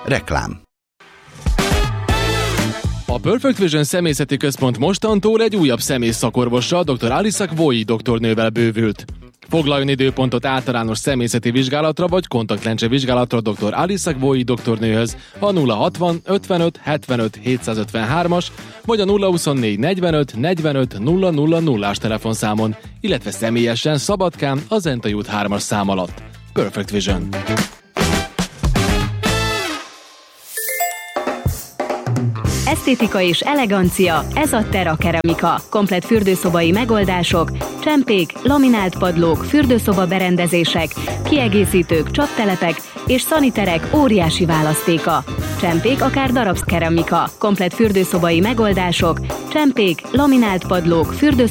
Reklám. A Perfect Vision Személyzeti Központ mostantól egy újabb szemészszakorvossal, dr. Alisak Voi doktornővel bővült. Foglaljon időpontot általános személyzeti vizsgálatra vagy kontaktlencse vizsgálatra dr. Alisak Voi doktornőhöz a 060 55 75 753-as vagy a 024 45 45 000-ás telefonszámon, illetve személyesen Szabadkán a Zentai út 3-as szám alatt. Perfect Vision. Esztétika és elegancia, ez a Terra Keramika. Komplett fürdőszobai megoldások, csempék, laminált padlók, fürdőszoba berendezések, kiegészítők, csaptelepek és szaniterek óriási választéka. Csempék akár darabkeramika, komplett fürdőszobai megoldások, csempék, laminált padlók, fürdőszoba